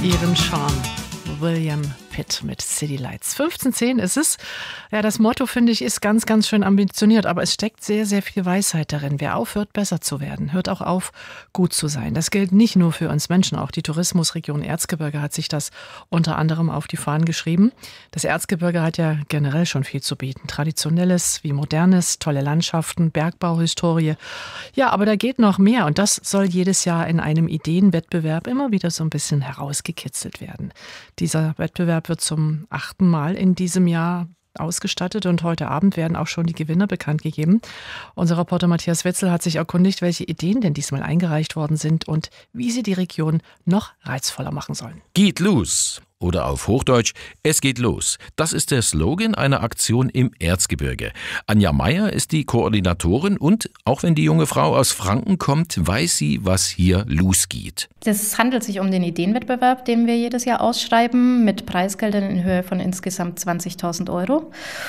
ihren Charme. William Pitt mit City Lights. 15:10 ist es. Ja, das Motto, finde ich, ist ganz, ganz schön ambitioniert, aber es steckt sehr, sehr viel Weisheit darin. Wer aufhört, besser zu werden, hört auch auf, gut zu sein. Das gilt nicht nur für uns Menschen, auch die Tourismusregion Erzgebirge hat sich das unter anderem auf die Fahnen geschrieben. Das Erzgebirge hat ja generell schon viel zu bieten. Traditionelles wie Modernes, tolle Landschaften, Bergbauhistorie. Ja, aber da geht noch mehr und das soll jedes Jahr in einem Ideenwettbewerb immer wieder so ein bisschen herausgekitzelt werden. Dieser Wettbewerb wird zum 8. Mal in diesem Jahr ausgestattet und heute Abend werden auch schon die Gewinner bekannt gegeben. Unser Reporter Matthias Wetzel hat sich erkundigt, welche Ideen denn diesmal eingereicht worden sind und wie sie die Region noch reizvoller machen sollen. Geht los! Oder auf Hochdeutsch, es geht los. Das ist der Slogan einer Aktion im Erzgebirge. Anja Meier ist die Koordinatorin und auch wenn die junge Frau aus Franken kommt, weiß sie, was hier losgeht. Es handelt sich um den Ideenwettbewerb, den wir jedes Jahr ausschreiben, mit Preisgeldern in Höhe von insgesamt 20.000 Euro.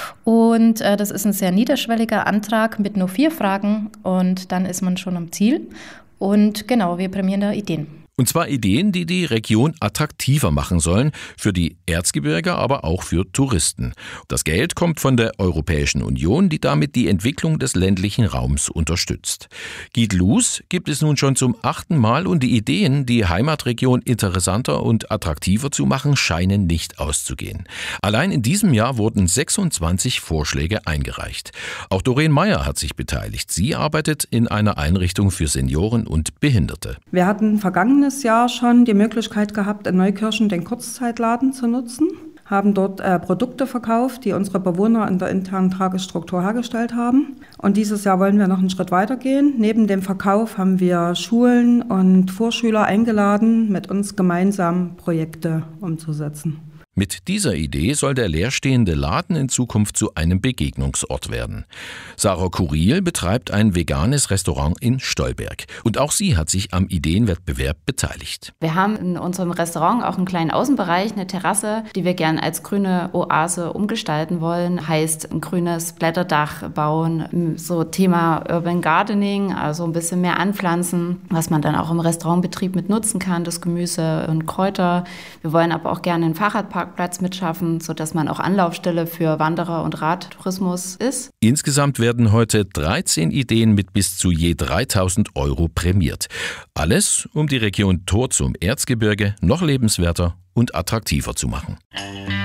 Und das ist ein sehr niederschwelliger Antrag mit nur 4 Fragen und dann ist man schon am Ziel. Und genau, wir prämieren da Ideen. Und zwar Ideen, die die Region attraktiver machen sollen, für die Erzgebirger, aber auch für Touristen. Das Geld kommt von der Europäischen Union, die damit die Entwicklung des ländlichen Raums unterstützt. Geht los gibt es nun schon zum 8. Mal und die Ideen, die Heimatregion interessanter und attraktiver zu machen, scheinen nicht auszugehen. Allein in diesem Jahr wurden 26 Vorschläge eingereicht. Auch Doreen Meier hat sich beteiligt. Sie arbeitet in einer Einrichtung für Senioren und Behinderte. Wir hatten vergangenes Jahr schon die Möglichkeit gehabt, in Neukirchen den Kurzzeitladen zu nutzen, haben dort Produkte verkauft, die unsere Bewohner in der internen Tagesstruktur hergestellt haben. Und dieses Jahr wollen wir noch einen Schritt weitergehen. Neben dem Verkauf haben wir Schulen und Vorschüler eingeladen, mit uns gemeinsam Projekte umzusetzen. Mit dieser Idee soll der leerstehende Laden in Zukunft zu einem Begegnungsort werden. Sarah Kuriel betreibt ein veganes Restaurant in Stolberg. Und auch sie hat sich am Ideenwettbewerb beteiligt. Wir haben in unserem Restaurant auch einen kleinen Außenbereich, eine Terrasse, die wir gern als grüne Oase umgestalten wollen. Heißt, ein grünes Blätterdach bauen, so Thema Urban Gardening, also ein bisschen mehr anpflanzen, was man dann auch im Restaurantbetrieb mit nutzen kann, das Gemüse und Kräuter. Wir wollen aber auch gerne einen Fahrradpark mitschaffen, sodass man auch Anlaufstelle für Wanderer- und Radtourismus ist. Insgesamt werden heute 13 Ideen mit bis zu je 3.000 Euro prämiert. Alles, um die Region Tor zum Erzgebirge noch lebenswerter und attraktiver zu machen.